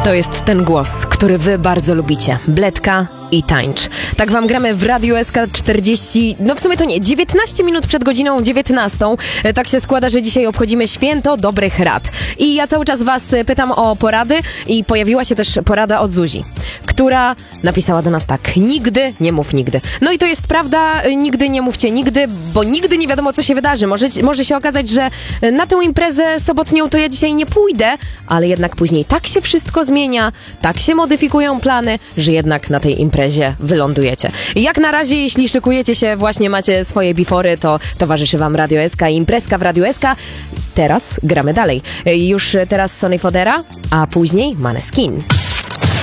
To jest ten głos, który wy bardzo lubicie. Bledka i tańcz. Tak wam gramy w Radiu SK 40, no w sumie to nie, 19 minut przed godziną 19. Tak się składa, że dzisiaj obchodzimy święto dobrych rad. I ja cały czas was pytam o porady i pojawiła się też porada od Zuzi, która napisała do nas tak: nigdy nie mów nigdy. No i to jest prawda, nigdy nie mówcie nigdy, bo nigdy nie wiadomo, co się wydarzy. Może się okazać, że na tę imprezę sobotnią to ja dzisiaj nie pójdę, ale jednak później tak się wszystko zmienia, tak się modyfikują plany, że jednak na tej imprezie wylądujecie. I jak na razie, jeśli szykujecie się, właśnie macie swoje bifory, to towarzyszy wam Radio SK i imprezka w Radio SK. Teraz gramy dalej. Już teraz Sonny Fodera, a później Maneskin.